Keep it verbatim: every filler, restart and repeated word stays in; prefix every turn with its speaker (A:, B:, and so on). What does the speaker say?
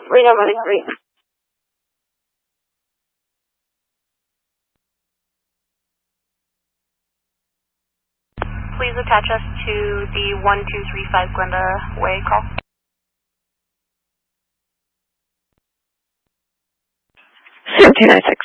A: Reno, running, Reno.
B: Please attach us to the one two three five Glenda Way call.
A: two nine six.